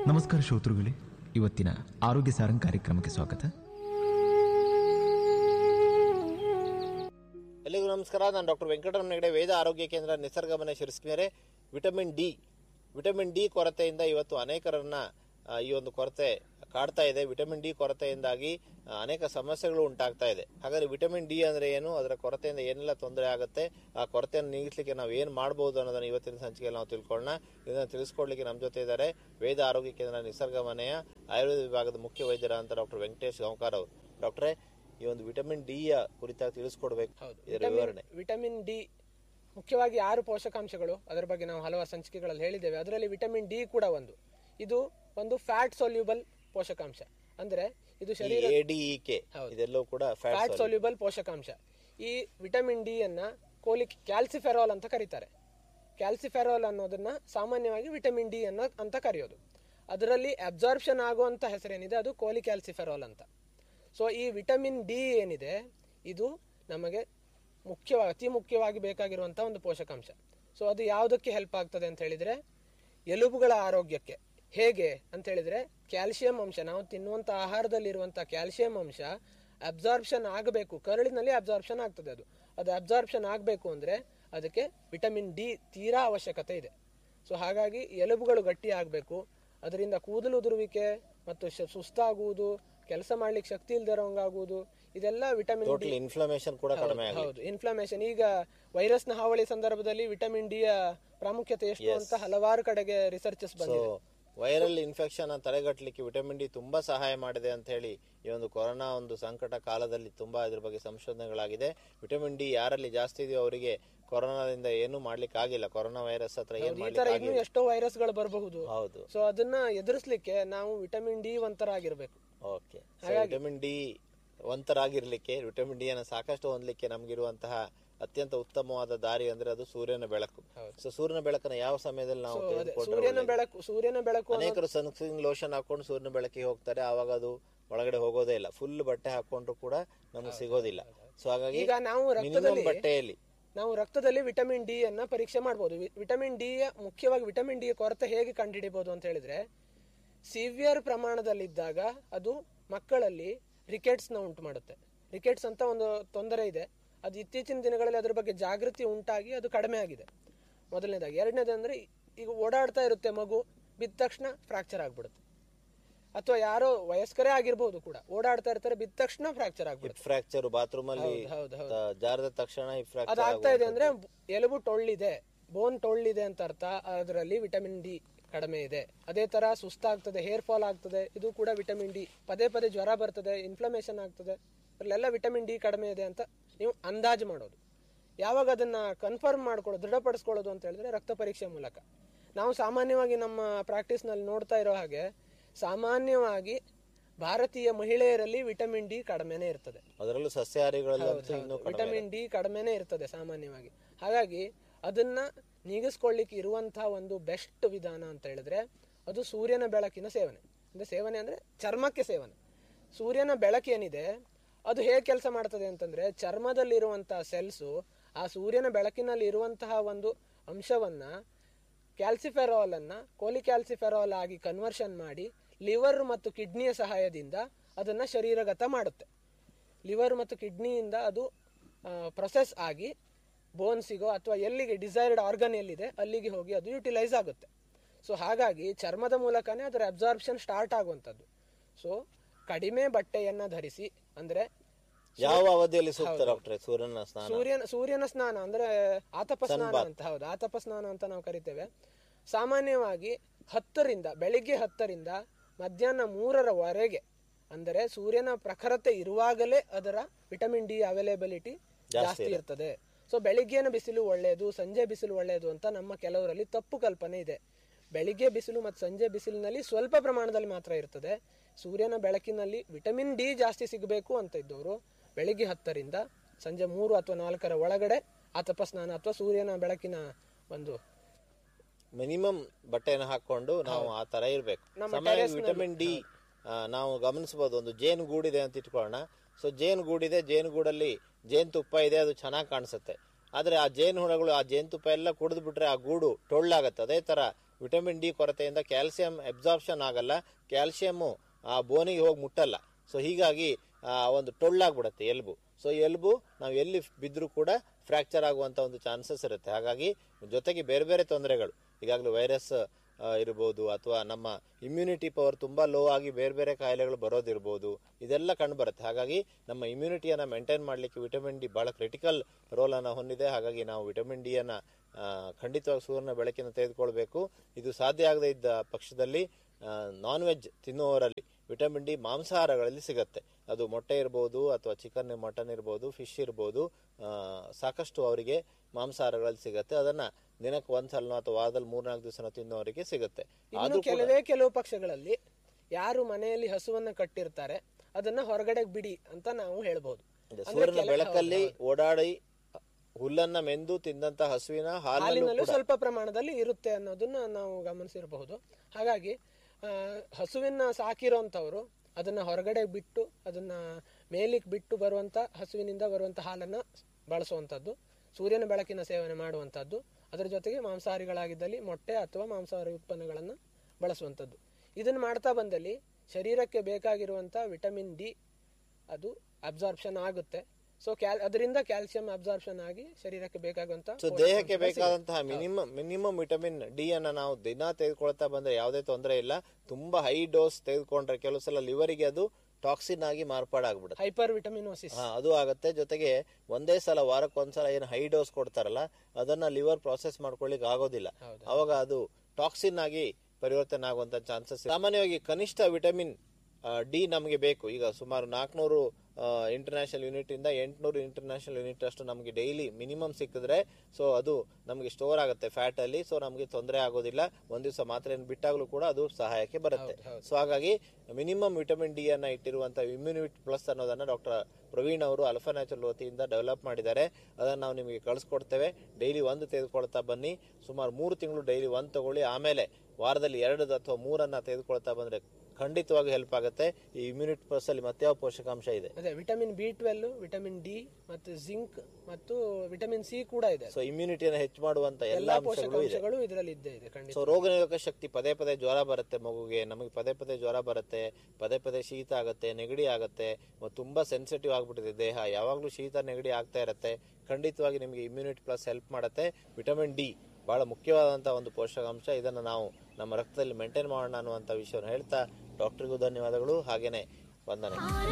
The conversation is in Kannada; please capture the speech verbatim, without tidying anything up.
ನಮಸ್ಕಾರ ಶ್ರೋತೃಗಳೇ, ಇವತ್ತಿನ ಆರೋಗ್ಯ ಸಾರಂಗ್ ಕಾರ್ಯಕ್ರಮಕ್ಕೆ ಸ್ವಾಗತ. ಎಲ್ಲರಿಗೂ ನಮಸ್ಕಾರ. ನಾನು ಡಾಕ್ಟರ್ ವೆಂಕಟರಮಣ ಹೆಗಡೆ, ವೇದ ಆರೋಗ್ಯ ಕೇಂದ್ರ, Nisargamane, ಶಿರಸ್ಕೆರೆ. Vitamin D vitamin D ಕೊರತೆಯಿಂದ ಇವತ್ತು ಅನೇಕರನ್ನ ಈ ಒಂದು ಕೊರತೆ ಕಾಡ್ತಾ ಇದೆ. ವಿಟಮಿನ್ ಡಿ ಕೊರತೆಯಿಂದಾಗಿ ಅನೇಕ ಸಮಸ್ಯೆಗಳು ಉಂಟಾಗ್ತಾ ಇದೆ. ಹಾಗಾದ್ರೆ ವಿಟಮಿನ್ ಡಿ ಅಂದ್ರೆ ಏನು, ಅದರ ಕೊರತೆಯಿಂದ ಏನೆಲ್ಲ ತೊಂದರೆ ಆಗುತ್ತೆ, ಆ ಕೊರತೆಯನ್ನು ನೀಗಿಸಲಿಕ್ಕೆ ನಾವು ಏನ್ ಮಾಡಬಹುದು ಅನ್ನೋದನ್ನ ಇವತ್ತಿನ ಸಂಚಿಕೆಯಲ್ಲಿ ನಾವು ತಿಳ್ಕೊಳ್ಳೋಣ. ಇದನ್ನ ತಿಳಿಸ್ಕೊಡ್ಲಿಕ್ಕೆ ನಮ್ಮ ಜೊತೆ ಇದ್ದಾರೆ ವೇದ ಆರೋಗ್ಯ ಕೇಂದ್ರ, ನಿಸರ್ಗಮನೆಯ ಆಯುರ್ವೇದ ವಿಭಾಗದ ಮುಖ್ಯ ವೈದ್ಯರ ಅಂತ ಡಾಕ್ಟರ್ ವೆಂಕಟೇಶ್ ಗಾಂವ್ಕರ್ ಅವರು. ಡಾಕ್ಟ್ರೇ, ಈ ಒಂದು ವಿಟಮಿನ್ ಡಿ ಯ ಕುರಿತಾಗಿ ತಿಳಿಸ್ಕೊಡ್ಬೇಕು, ಇದರ ವಿವರಣೆ. ವಿಟಮಿನ್ ಡಿ ಮುಖ್ಯವಾಗಿ ಆರು ಪೋಷಕಾಂಶಗಳು, ಅದರ ಬಗ್ಗೆ ನಾವು ಹಲವಾರು ಸಂಚಿಕೆಗಳಲ್ಲಿ ಹೇಳಿದ್ದೇವೆ. ಅದರಲ್ಲಿ ವಿಟಮಿನ್ ಡಿ ಕೂಡ ಒಂದು. ಇದು ಒಂದು ಫ್ಯಾಟ್ ಸೊಲ್ಯೂಬಲ್ ಪೋಷಕಾಂಶ, ಅಂದ್ರೆ ಇದು ಶರೀರ ಫ್ಯಾಟ್ ಸೊಲ್ಯೂಬಲ್ ಪೋಷಕಾಂಶ. ಈ ವಿಟಮಿನ್ ಡಿ ಅನ್ನ ಕೋಲಿಕ್ ಕ್ಯಾಲ್ಸಿಫೆರಾಲ್ ಅಂತ ಕರೀತಾರೆ. ಕ್ಯಾಲ್ಸಿಫೆರಾಲ್ ಅನ್ನೋದನ್ನ ಸಾಮಾನ್ಯವಾಗಿ ವಿಟಮಿನ್ ಡಿ ಅನ್ನ ಅಂತ ಕರೆಯೋದು. ಅದರಲ್ಲಿ ಅಬ್ಸಾರ್ಪ್ಷನ್ ಆಗುವಂತ ಹೆಸರೇನಿದೆ ಅದು ಕೋಲಿಕ್ಯಾಲ್ಸಿಫೆರಾಲ್ ಅಂತ. ಸೊ ಈ ವಿಟಮಿನ್ ಡಿ ಏನಿದೆ ಇದು ನಮಗೆ ಮುಖ್ಯವಾಗಿ ಅತಿ ಮುಖ್ಯವಾಗಿ ಬೇಕಾಗಿರುವಂತಹ ಒಂದು ಪೋಷಕಾಂಶ. ಸೊ ಅದು ಯಾವುದಕ್ಕೆ ಹೆಲ್ಪ್ ಆಗ್ತದೆ ಅಂತ ಹೇಳಿದ್ರೆ, ಎಲುಬುಗಳ ಆರೋಗ್ಯಕ್ಕೆ. ಹೇಗೆ ಅಂತ ಹೇಳಿದ್ರೆ, ಕ್ಯಾಲ್ಸಿಯಂ ಅಂಶ, ನಾವು ತಿನ್ನುವಂತ ಆಹಾರದಲ್ಲಿ ಇರುವಂತಹ ಕ್ಯಾಲ್ಸಿಯಂ ಅಂಶ ಅಬ್ಸಾರ್ಪ್ಷನ್ ಆಗಬೇಕು. ಕರಳಿನಲ್ಲಿ ಅಬ್ಸಾರ್ಪ್ಷನ್ ಆಗ್ತದೆ. ಅದು ಅದು ಅಬ್ಸಾರ್ಪ್ಷನ್ ಆಗಬೇಕು ಅಂದ್ರೆ ಅದಕ್ಕೆ ವಿಟಮಿನ್ ಡಿ ತೀರಾ ಅವಶ್ಯಕತೆ ಇದೆ. ಸೊ ಹಾಗಾಗಿ ಎಲುಬುಗಳು ಗಟ್ಟಿ ಆಗಬೇಕು. ಅದರಿಂದ ಕೂದಲು ಉದುರುವಿಕೆ ಮತ್ತು ಸುಸ್ತಾಗುವುದು, ಕೆಲಸ ಮಾಡ್ಲಿಕ್ಕೆ ಶಕ್ತಿ ಇಲ್ದಿರೋಂಗಾಗುವುದು, ಇದೆಲ್ಲ ವಿಟಮಿನ್ ಡಿ. ಇನ್ಫ್ಲಮೇಷನ್ ಕೂಡ ಕಡಿಮೆ. ಹೌದು, ಇನ್ಫ್ಲಮೇಷನ್. ಈಗ ವೈರಸ್ ನ ಹಾವಳಿ ಸಂದರ್ಭದಲ್ಲಿ ವಿಟಮಿನ್ ಡಿ ಯ ಪ್ರಾಮುಖ್ಯತೆ ಎಷ್ಟು ಅಂತ ಹಲವಾರು ಕಡೆಗೆ ರಿಸರ್ಚಸ್ ಬಂದಿದೆ. ವೈರಲ್ ಇನ್ಫೆಕ್ಷನ್ ತಡೆಗಟ್ಟಲಿಕ್ಕೆ ವಿಟಮಿನ್ ಡಿ ತುಂಬಾ ಸಹಾಯ ಮಾಡಿದೆ ಅಂತ ಹೇಳಿ ಈ ಒಂದು ಕೊರೋನಾ ಒಂದು ಸಂಕಟ ಕಾಲದಲ್ಲಿ ತುಂಬಾ ಇದ್ರ ಬಗ್ಗೆ ಸಂಶೋಧನೆಗಳಾಗಿದೆ. ವಿಟಮಿನ್ ಡಿ ಯಾರಲ್ಲಿ ಜಾಸ್ತಿ ಇದೆಯೋ ಅವರಿಗೆ ಕೊರೋನಾದಿಂದ ಏನು ಮಾಡ್ಲಿಕ್ಕೆ ಆಗಿಲ್ಲ. ಕೊರೋನಾ ವೈರಸ್ ಹತ್ರ ಏನು ಎಷ್ಟೋ ವೈರಸ್ ಗಳು ಬರಬಹುದು. ಹೌದು. ಸೊ ಅದನ್ನ ಎದುರಿಸಲಿಕ್ಕೆ ನಾವು vitamin D ಒಂಥರಾಗಿರ್ಬೇಕು. Okay, vitamin D ಒಂಥರಾಗಿರ್ಲಿಕ್ಕೆ, vitamin D ಅನ್ನು ಸಾಕಷ್ಟು ಹೊಂದಲಿಕ್ಕೆ ನಮ್ಗಿರುವಂತಹ ಅತ್ಯಂತ ಉತ್ತಮವಾದ ದಾರಿ ಅಂದ್ರೆ ಅದು ಸೂರ್ಯನ ಬೆಳಕು. ಸೊ ಸೂರ್ಯನ ಬೆಳಕನ್ನ ಯಾವ ಸಮಯದಲ್ಲಿ ನಾವು ಸೂರ್ಯನ ಬೆಳಕು ಸೂರ್ಯನ ಬೆಳಕು ಅನೇಕರು ಸನ್ಸ್ಕ್ರೀನ್ ಲೋಷನ್ ಹಾಕೊಂಡು ಸೂರ್ಯನ ಬೆಳಕಿಗೆ ಹೋಗ್ತಾರೆ. ಆವಾಗ ಅದು ಒಳಗಡೆ ಹೋಗೋದೇ ಇಲ್ಲ. ಫುಲ್ ಬಟ್ಟೆ ಹಾಕೊಂಡ್ರು ಕೂಡ ನಮ್ಗೆ ಸಿಗೋದಿಲ್ಲ. ಸೊ ಹಾಗಾಗಿ ಈಗ ನಾವು ರಕ್ತದಲ್ಲಿ ಬಟ್ಟೆಯಲ್ಲಿ ನಾವು ರಕ್ತದಲ್ಲಿ ವಿಟಮಿನ್ ಡಿ ಅನ್ನ ಪರೀಕ್ಷೆ ಮಾಡಬಹುದು. ವಿಟಮಿನ್ ಡಿ ಮುಖ್ಯವಾಗಿ ವಿಟಮಿನ್ ಡಿ ಕೊರತೆ ಹೇಗೆ ಕಂಡುಹಿಡಿಯಬಹುದು ಅಂತ ಹೇಳಿದ್ರೆ, ಸಿವಿಯರ್ ಪ್ರಮಾಣದಲ್ಲಿದ್ದಾಗ ಅದು ಮಕ್ಕಳಲ್ಲಿ ರಿಕೆಟ್ಸ್ ನ ಉಂಟು ಮಾಡುತ್ತೆ. ರಿಕೆಟ್ಸ್ ಅಂತ ಒಂದು ತೊಂದರೆ ಇದೆ. ಅದು ಇತ್ತೀಚಿನ ದಿನಗಳಲ್ಲಿ ಅದರ ಬಗ್ಗೆ ಜಾಗೃತಿ ಉಂಟಾಗಿ ಅದು ಕಡಿಮೆ ಆಗಿದೆ, ಮೊದಲನೇದಾಗಿ. ಎರಡನೇದಂದ್ರೆ, ಈಗ ಓಡಾಡ್ತಾ ಇರುತ್ತೆ ಮಗು, ಬಿದ್ದ ತಕ್ಷಣ ಫ್ರಾಕ್ಚರ್ ಆಗ್ಬಿಡುತ್ತೆ. ಅಥವಾ ಯಾರೋ ವಯಸ್ಕರೇ ಆಗಿರ್ಬಹುದು ಕೂಡ, ಓಡಾಡ್ತಾ ಇರ್ತಾರೆ, ಬಿದ್ದ ತಕ್ಷಣ ಫ್ರಾಕ್ಚರ್ ಆಗ್ಬಿಡುತ್ತೆ. ಫ್ರಾಕ್ಚರ್ ಬಾತ್ರೂಮ್ ಅಲ್ಲಿ ಜಾರದ ತಕ್ಷಣ ಅದಾಗ್ತಾ ಇದೆ ಅಂದ್ರೆ ಎಲುಬು ಟೊಳ್ಳಿದೆ, ಬೋನ್ ಟೊಳ್ಳಿದೆ ಅಂತ ಅರ್ಥ. ಅದರಲ್ಲಿ ವಿಟಮಿನ್ ಡಿ ಕಡಿಮೆ ಇದೆ. ಅದೇ ತರ ಸುಸ್ತಾಗ್ತದೆ, ಹೇರ್ ಫಾಲ್ ಆಗ್ತದೆ, ಇದು ಕೂಡ ವಿಟಮಿನ್ ಡಿ. ಪದೇ ಪದೇ ಜ್ವರ ಬರ್ತದೆ, ಇನ್ಫ್ಲಮೇಷನ್ ಆಗ್ತದೆ, ಅಲ್ಲೆಲ್ಲ ವಿಟಮಿನ್ ಡಿ ಕಡಿಮೆ ಇದೆ ಅಂತ ನೀವು ಅಂದಾಜು ಮಾಡೋದು. ಯಾವಾಗ ಅದನ್ನ ಕನ್ಫರ್ಮ್ ಮಾಡ್ಕೊಳ್ಳೋದು, ದೃಢಪಡಿಸ್ಕೊಳ್ಳೋದು ಅಂತ ಹೇಳಿದ್ರೆ ರಕ್ತ ಪರೀಕ್ಷೆ ಮೂಲಕ. ನಾವು ಸಾಮಾನ್ಯವಾಗಿ ನಮ್ಮ ಪ್ರಾಕ್ಟೀಸ್ ನಲ್ಲಿ ನೋಡ್ತಾ ಇರೋ ಹಾಗೆ, ಸಾಮಾನ್ಯವಾಗಿ ಭಾರತೀಯ ಮಹಿಳೆಯರಲ್ಲಿ ವಿಟಮಿನ್ ಡಿ ಕಡಿಮೆನೆ ಇರ್ತದೆ. ಅದರಲ್ಲೂ ಸಸ್ಯಾಹಾರಿಗಳಲ್ಲಿ ವಿಟಮಿನ್ ಡಿ ಕಡಿಮೆನೆ ಇರ್ತದೆ ಸಾಮಾನ್ಯವಾಗಿ. ಹಾಗಾಗಿ ಅದನ್ನ ನೀಗಿಸ್ಕೊಳ್ಳಿಕ್ಕೆ ಇರುವಂತಹ ಒಂದು ಬೆಸ್ಟ್ ವಿಧಾನ ಅಂತ ಹೇಳಿದ್ರೆ ಅದು ಸೂರ್ಯನ ಬೆಳಕಿನ ಸೇವನೆ. ಅಂದ್ರೆ ಸೇವನೆ ಅಂದ್ರೆ ಚರ್ಮಕ್ಕೆ ಸೇವನೆ. ಸೂರ್ಯನ ಬೆಳಕೇನಿದೆ ಅದು ಹೇಗೆ ಕೆಲಸ ಮಾಡ್ತದೆ ಅಂತಂದ್ರೆ, ಚರ್ಮದಲ್ಲಿರುವಂತಹ ಸೆಲ್ಸು ಆ ಸೂರ್ಯನ ಬೆಳಕಿನಲ್ಲಿ ಇರುವಂತಹ ಒಂದು ಅಂಶವನ್ನ ಕ್ಯಾಲ್ಸಿಫೆರಾಲ್ ಅನ್ನ ಕೋಲಿಕ್ಯಾಲ್ಸಿಫೆರಾಲ್ ಆಗಿ ಕನ್ವರ್ಷನ್ ಮಾಡಿ ಲಿವರ್ ಮತ್ತು ಕಿಡ್ನಿಯ ಸಹಾಯದಿಂದ ಅದನ್ನ ಶರೀರಗತ ಮಾಡುತ್ತೆ. ಲಿವರ್ ಮತ್ತು ಕಿಡ್ನಿಯಿಂದ ಅದು ಪ್ರೊಸೆಸ್ ಆಗಿ ಬೋನ್ಸಿಗೋ ಅಥವಾ ಎಲ್ಲಿಗೆ ಡಿಸೈರ್ಡ್ ಆರ್ಗನ್ ಎಲ್ಲಿದೆ ಅಲ್ಲಿಗೆ ಹೋಗಿ ಅದು ಯುಟಿಲೈಸ್ ಆಗುತ್ತೆ. ಸೊ ಹಾಗಾಗಿ ಚರ್ಮದ ಮೂಲಕನೇ ಅದರ ಅಬ್ಸಾರ್ಪ್ಷನ್ ಸ್ಟಾರ್ಟ್ ಆಗುವಂತದ್ದು. ಸೊ ಕಡಿಮೆ ಬಟ್ಟೆಯನ್ನ ಧರಿಸಿ, ಅಂದ್ರೆ ಯಾವ ಅವಧಿಯಲ್ಲಿ ಸೂಕ್ತ ಡಾಕ್ಟರ್ ಸೂರ್ಯನ ಸ್ನಾನ? ಸೂರ್ಯನ ಸೂರ್ಯನ ಸ್ನಾನ ಅಂದ್ರೆ ಆತಪ ಸ್ನಾನ ಅಂತ. ಹೌದು, ಆತಪ ಸ್ನಾನ ಅಂತ ನಾವು ಕರಿತೇವೆ. ಸಾಮಾನ್ಯವಾಗಿ ಹತ್ತರಿಂದ ಬೆಳಿಗ್ಗೆ ಹತ್ತರಿಂದ ಮಧ್ಯಾಹ್ನ ಮೂರರವರೆಗೆ, ಅಂದರೆ ಸೂರ್ಯನ ಪ್ರಖರತೆ ಇರುವಾಗಲೇ ಅದರ ವಿಟಮಿನ್ ಡಿ ಅವೈಲೇಬಿಲಿಟಿ ಜಾಸ್ತಿ ಇರ್ತದೆ. ಸೊ ಬೆಳಿಗ್ಗೆನ ಬಿಸಿಲು ಒಳ್ಳೆಯದು, ಸಂಜೆ ಬಿಸಿಲು ಒಳ್ಳೆಯದು ಅಂತ ನಮ್ಮ ಕೆಲವರಲ್ಲಿ ತಪ್ಪು ಕಲ್ಪನೆ ಇದೆ. ಬೆಳಿಗ್ಗೆ ಬಿಸಿಲು ಮತ್ತು ಸಂಜೆ ಬಿಸಿಲಿನಲ್ಲಿ ಸ್ವಲ್ಪ ಪ್ರಮಾಣದಲ್ಲಿ ಮಾತ್ರ ಇರ್ತದೆ. ಸೂರ್ಯನ ಬೆಳಕಿನಲ್ಲಿ ವಿಟಮಿನ್ ಡಿ ಜಾಸ್ತಿ ಸಿಗಬೇಕು ಅಂತ ಇದ್ದವರು ಬೆಳಿಗ್ಗೆ ಹತ್ತರಿಂದ ಸಂಜೆ ಮೂರು ಅಥವಾ ನಾಲ್ಕರ ಒಳಗಡೆ ಆತಪ ಸ್ನಾನ ಅಥವಾ ಸೂರ್ಯನ ಬೆಳಕಿನ ಒಂದು ಮಿನಿಮಮ್ ಬಟ್ಟೆಯನ್ನು ಹಾಕೊಂಡು ನಾವು ಆ ತರ ಇರ್ಬೇಕು. ವಿಟಮಿನ್ ಡಿ ನಾವು ಗಮನಿಸಬಹುದು. ಒಂದು ಜೇನು ಗೂಡಿದೆ ಅಂತ ಇಟ್ಕೊಳ್ಳೋಣ. ಸೊ ಜೇನು ಗೂಡಿದೆ, ಜೇನು ಗೂಡಲ್ಲಿ ಜೇನು ತುಪ್ಪ ಇದೆ, ಅದು ಚೆನ್ನಾಗಿ ಕಾಣಿಸುತ್ತೆ. ಆದ್ರೆ ಆ ಜೇನು ಹುಳಗಳು ಆ ಜೇನು ತುಪ್ಪ ಎಲ್ಲ ಕುಡಿದು ಬಿಟ್ರೆ ಆ ಗೂಡು ಟೊಳ್ಳಾಗತ್ತೆ. ಅದೇ ತರ ವಿಟಮಿನ್ ಡಿ ಕೊರತೆಯಿಂದ ಕ್ಯಾಲ್ಸಿಯಂ ಅಬ್ಸಾರ್ಪ್ಷನ್ ಆಗಲ್ಲ, ಕ್ಯಾಲ್ಸಿಯಮ್ಮು ಆ ಬೋನಿಗೆ ಹೋಗಿ ಮುಟ್ಟಲ್ಲ. ಸೊ ಹೀಗಾಗಿ ಆ ಒಂದು ಟೊಳ್ಳಾಗ್ಬಿಡುತ್ತೆ ಎಲ್ಬು. ಸೊ ಎಲ್ಬು ನಾವು ಎಲ್ಲಿ ಬಿದ್ದರೂ ಕೂಡ ಫ್ರ್ಯಾಕ್ಚರ್ ಆಗುವಂಥ ಒಂದು ಚಾನ್ಸಸ್ ಇರುತ್ತೆ. ಹಾಗಾಗಿ ಜೊತೆಗೆ ಬೇರೆ ಬೇರೆ ತೊಂದರೆಗಳು, ಈಗಾಗಲೇ ವೈರಸ್ ಇರ್ಬೋದು ಅಥವಾ ನಮ್ಮ ಇಮ್ಯುನಿಟಿ ಪವರ್ ತುಂಬ ಲೋ ಆಗಿ ಬೇರೆ ಬೇರೆ ಕಾಯಿಲೆಗಳು ಬರೋದಿರ್ಬೋದು, ಇದೆಲ್ಲ ಕಂಡುಬರುತ್ತೆ. ಹಾಗಾಗಿ ನಮ್ಮ ಇಮ್ಯುನಿಟಿಯನ್ನು ಮೇಂಟೈನ್ ಮಾಡಲಿಕ್ಕೆ ವಿಟಮಿನ್ ಡಿ ಭಾಳ ಕ್ರಿಟಿಕಲ್ ರೋಲನ್ನು ಹೊಂದಿದೆ. ಹಾಗಾಗಿ ನಾವು ವಿಟಮಿನ್ ಡಿಯನ್ನು ಖಂಡಿತವಾಗಿ ಸೂರ್ಯನ ಬೆಳಕಿನ ತೆಗೆದುಕೊಳ್ಬೇಕು. ಇದು ಸಾಧ್ಯ ಆಗದೇ ಇದ್ದ ಪಕ್ಷದಲ್ಲಿ ನಾನ್ ವೆಜ್ ತಿನ್ನುವವರಲ್ಲಿ ವಿಟಮಿನ್ ಡಿ ಮಾಂಸಾಹಾರಗಳಲ್ಲಿ ಸಿಗುತ್ತೆ. ಅದು ಮೊಟ್ಟೆ ಇರ್ಬೋದು ಅಥವಾ ಚಿಕನ್ ಮಟನ್ ಇರ್ಬೋದು, ಫಿಶ್ ಇರ್ಬೋದು, ಸಾಕಷ್ಟು ಅವರಿಗೆ ಮಾಂಸಾಹಾರಗಳಲ್ಲಿ ಸಿಗುತ್ತೆ. ಅದನ್ನ ದಿನಕ್ಕೆ ಒಂದ್ಸಲ ಅಥವಾ ವಾರದಲ್ಲಿ ಮೂರ್ನಾಲ್ಕು ದಿವಸ ತಿನ್ನೋರಿಗೆ ಸಿಗುತ್ತೆ. ಇನ್ನು ಕೆಲವೇ ಕೆಲವು ಪಕ್ಷಗಳಲ್ಲಿ ಯಾರು ಮನೆಯಲ್ಲಿ ಹಸುವನ್ನ ಕಟ್ಟಿರ್ತಾರೆ ಅದನ್ನ ಹೊರಗಡೆ ಬಿಡಿ ಅಂತ ನಾವು ಹೇಳ್ಬಹುದು. ಸೂರ್ಯನ ಬೆಳಕಲ್ಲಿ ಓಡಾಡಿ ಹುಲ್ಲನ್ನ ಮೆಂದು ತಿಂದಂತ ಹಸುವಿನ ಹಾಲಿನಲ್ಲೂ ಸ್ವಲ್ಪ ಪ್ರಮಾಣದಲ್ಲಿ ಇರುತ್ತೆ ಅನ್ನೋದನ್ನ ನಾವು ಗಮನಿಸಿರಬಹುದು. ಹಾಗಾಗಿ ಹಸುವಿನ ಸಾಕಿರೋಂಥವ್ರು ಅದನ್ನ ಹೊರಗಡೆ ಬಿಟ್ಟು ಅದನ್ನ ಮೇಲಿಕ್ ಬಿಟ್ಟು ಬರುವಂತ ಹಸುವಿನಿಂದ ಬರುವಂತ ಹಾಲನ್ನ ಬಳಸುವಂತದ್ದು, ಸೂರ್ಯನ ಬೆಳಕಿನ ಸೇವನೆ ಮಾಡುವಂತದ್ದು, ಅದರ ಜೊತೆಗೆ ಮಾಂಸಾಹಾರಿಗಳಾಗಿದ್ದಲ್ಲಿ ಮೊಟ್ಟೆ ಅಥವಾ ಮಾಂಸಾಹಾರಿ ಉತ್ಪನ್ನಗಳನ್ನು ಬಳಸುವಂಥದ್ದು. ಇದನ್ನು ಮಾಡ್ತಾ ಬಂದಲ್ಲಿ ಶರೀರಕ್ಕೆ ಬೇಕಾಗಿರುವಂಥ ವಿಟಮಿನ್ ಡಿ ಅದು ಅಬ್ಸಾರ್ಪ್ಷನ್ ಆಗುತ್ತೆ. ಸೊ ಕ್ಯಾಲ್ ಅದರಿಂದ ಕ್ಯಾಲ್ಸಿಯಂ ಅಬ್ಸಾರ್ಪ್ಷನ್ ಆಗಿ ಶರೀರಕ್ಕೆ ಬೇಕಾಗುವಂತ ಸೊ ದೇಹಕ್ಕೆ ಬೇಕಾದಂತಹ ಮಿನಿಮಮ್ ಮಿನಿಮಮ್ ವಿಟಮಿನ್ ಡಿ ಅನ್ನ ನಾವು ದಿನ ತೆಗೆದುಕೊಳ್ತಾ ಬಂದ್ರೆ ಯಾವುದೇ ತೊಂದರೆ ಇಲ್ಲ. ತುಂಬಾ ಹೈ ಡೋಸ್ ತೆಗೆದುಕೊಂಡ್ರೆ ಕೆಲವು ಸಲ ಲಿವರಿಗೆ ಅದು ಟಾಕ್ಸಿನ್ ಆಗಿ ಮಾರ್ಪಾಡಾಗ್ಬಿಡುತ್ತೆ, ಹೈಪರ್ ವಿಟಮಿನೋಸಿಸ್ ಅದು ಆಗುತ್ತೆ. ಜೊತೆಗೆ ಒಂದೇ ಸಲ ವಾರಕ್ಕೊಂದ್ಸಲ ಏನು ಹೈ ಡೋಸ್ ಕೊಡ್ತಾರಲ್ಲ ಅದನ್ನ ಲಿವರ್ ಪ್ರಾಸೆಸ್ ಮಾಡ್ಕೊಳ್ಳಿಕ್ ಆಗೋದಿಲ್ಲ. ಅವಾಗ ಅದು ಟಾಕ್ಸಿನ್ ಆಗಿ ಪರಿವರ್ತನೆ ಆಗುವಂತ ಚಾನ್ಸಸ್. ಸಾಮಾನ್ಯವಾಗಿ ಕನಿಷ್ಠ ವಿಟಮಿನ್ ಡಿ ನಮಗೆ ಬೇಕು. ಈಗ ಸುಮಾರು ನಾಲ್ಕುನೂರು ಇಂಟರ್ನ್ಯಾಷನಲ್ ಯೂನಿಟ್ ಇಂದ ಎಂಟುನೂರು ಇಂಟರ್ನ್ಯಾಷನಲ್ ಯೂನಿಟ್ ಅಷ್ಟು ನಮಗೆ ಡೈಲಿ ಮಿನಿಮಮ್ ಸಿಕ್ಕಿದ್ರೆ ಸೊ ಅದು ನಮಗೆ ಸ್ಟೋರ್ ಆಗುತ್ತೆ ಫ್ಯಾಟ್ ಅಲ್ಲಿ. ಸೊ ನಮಗೆ ತೊಂದರೆ ಆಗೋದಿಲ್ಲ. ಒಂದ್ ದಿವಸ ಮಾತ್ರೆಯನ್ನು ಬಿಟ್ಟಾಗ್ಲೂ ಕೂಡ ಅದು ಸಹಾಯಕ್ಕೆ ಬರುತ್ತೆ. ಸೊ ಹಾಗಾಗಿ ಮಿನಿಮಮ್ ವಿಟಮಿನ್ ಡಿ ಅನ್ನ ಇಟ್ಟಿರುವಂತಹ ಇಮ್ಯುನಿಟಿ ಪ್ಲಸ್ ಅನ್ನೋದನ್ನ ಡಾಕ್ಟರ್ ಪ್ರವೀಣ್ ಅವರು ಅಲ್ಫಾ ನ್ಯಾಚುರಲ್ ವತಿಯಿಂದ ಡೆವಲಪ್ ಮಾಡಿದ್ದಾರೆ. ಅದನ್ನ ನಾವು ನಿಮಗೆ ಕಳಿಸ್ಕೊಡ್ತೇವೆ. ಡೈಲಿ ಒಂದು ತೆಗೆದುಕೊಳ್ತಾ ಬನ್ನಿ. ಸುಮಾರು ಮೂರು ತಿಂಗಳು ಡೈಲಿ ಒಂದು ತಗೊಳ್ಳಿ. ಆಮೇಲೆ ವಾರದಲ್ಲಿ ಎರಡು ಅಥವಾ ಮೂರನ್ನ ತೆಗೆದುಕೊಳ್ತಾ ಬಂದ್ರೆ ಖಂಡಿತವಾಗಿ ಹೆಲ್ಪ್ ಆಗುತ್ತೆ. ಈ ಇಮ್ಯುನಿಟಿ ಪ್ಲಸ್ ಅಲ್ಲಿ ಮತ್ತೆ ಯಾವ ಪೋಷಕಾಂಶ ಇದೆ? ಅದೇ vitamin B twelve, vitamin D ಮತ್ತು ಜಿಂಕ್ ಮತ್ತು ವಿಟಮಿನ್ ಸಿ ಕೂಡ ಇದೆ. ಸೊ ಇಮ್ಯುನಿಟಿಯನ್ನು ಹೆಚ್ಚು ಮಾಡುವಂತ ಎಲ್ಲಾ ಪೋಷಕಾಂಶಗಳು ಇದರಲ್ಲಿ ಇದ್ದೇ ಇದೆ. ಸೊ ರೋಗ ನಿರೋಧಕ ಶಕ್ತಿ, ಪದೇ ಪದೇ ಜ್ವರ ಬರುತ್ತೆ ಮಗುಗೆ, ನಮಗೆ ಪದೇ ಪದೇ ಜ್ವರ ಬರುತ್ತೆ, ಪದೇ ಪದೇ ಶೀತ ಆಗುತ್ತೆ, ನೆಗಡಿ ಆಗುತ್ತೆ, ಮತ್ತು ತುಂಬಾ ಸೆನ್ಸಿಟಿವ್ ಆಗ್ಬಿಟ್ಟಿದೆ ದೇಹ, ಯಾವಾಗ್ಲೂ ಶೀತ ನೆಗಡಿ ಆಗ್ತಾ ಇರುತ್ತೆ. ಖಂಡಿತವಾಗಿ ನಿಮಗೆ ಇಮ್ಯುನಿಟಿ ಪ್ಲಸ್ ಹೆಲ್ಪ್ ಮಾಡುತ್ತೆ. ವಿಟಮಿನ್ ಡಿ ಬಹಳ ಮುಖ್ಯವಾದಂತಹ ಒಂದು ಪೋಷಕಾಂಶ. ಇದನ್ನು ನಾವು ನಮ್ಮ ರಕ್ತದಲ್ಲಿ ಮೇಂಟೈನ್ ಮಾಡೋಣ ಅನ್ನುವಂಥ ವಿಷಯವನ್ನು ಹೇಳ್ತಾ ಡಾಕ್ಟರ್ಗೂ ಧನ್ಯವಾದಗಳು, ಹಾಗೇನೆ ವಂದನೆ.